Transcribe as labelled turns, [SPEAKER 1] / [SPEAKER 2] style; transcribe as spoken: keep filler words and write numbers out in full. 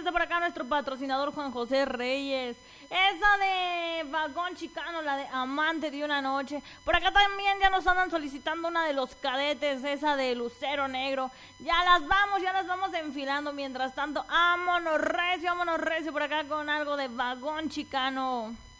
[SPEAKER 1] está por acá nuestro patrocinador Juan José Reyes. Esa de Vagón Chicano, la de Amante de una Noche. Por acá también ya nos andan solicitando una de Los Cadetes, esa de Lucero Negro. Ya las vamos, ya las vamos enfilando. Mientras tanto, vámonos recio, vámonos recio por acá con algo de Vagón Chicano.